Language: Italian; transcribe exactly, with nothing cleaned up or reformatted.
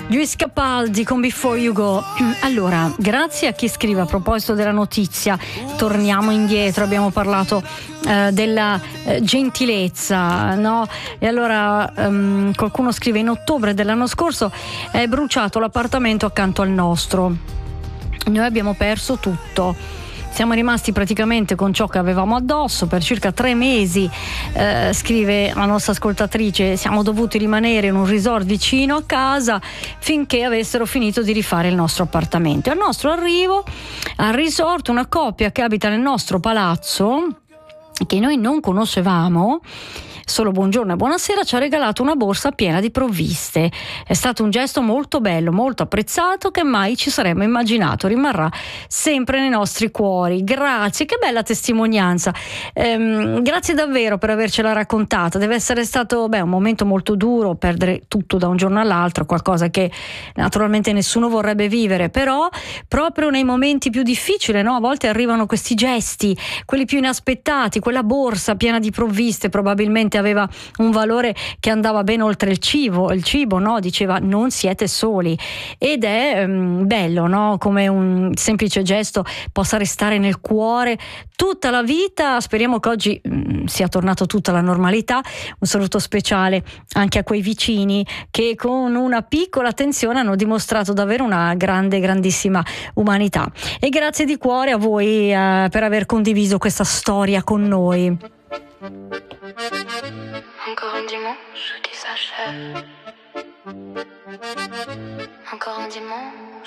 Luis Capaldi con Before You Go. Allora, grazie a chi scrive a proposito della notizia. Torniamo indietro, abbiamo parlato eh, della eh, gentilezza, no? E allora um, qualcuno scrive: in ottobre dell'anno scorso è bruciato l'appartamento accanto al nostro. Noi abbiamo perso tutto. Siamo rimasti praticamente con ciò che avevamo addosso per circa tre mesi, eh, scrive la nostra ascoltatrice. Siamo dovuti rimanere in un resort vicino a casa finché avessero finito di rifare il nostro appartamento. Al nostro arrivo al resort, una coppia che abita nel nostro palazzo, che noi non conoscevamo, solo buongiorno e buonasera, ci ha regalato una borsa piena di provviste. È stato un gesto molto bello, molto apprezzato, che mai ci saremmo immaginato. Rimarrà sempre nei nostri cuori. Grazie, che bella testimonianza. Ehm, grazie davvero per avercela raccontata. Deve essere stato beh, un momento molto duro, perdere tutto da un giorno all'altro, qualcosa che naturalmente nessuno vorrebbe vivere, però proprio nei momenti più difficili, no? A volte arrivano questi gesti, quelli più inaspettati. Quella borsa piena di provviste probabilmente aveva un valore che andava ben oltre il cibo, il cibo, no? Diceva: non siete soli. Ed è um, bello, no? Come un semplice gesto possa restare nel cuore tutta la vita. Speriamo che oggi um, sia tornato tutta la normalità. Un saluto speciale anche a quei vicini che con una piccola attenzione hanno dimostrato davvero una grande, grandissima umanità. E grazie di cuore a voi uh, per aver condiviso questa storia con noi. Encore un dimanche qui s'achève. Encore un dimanche.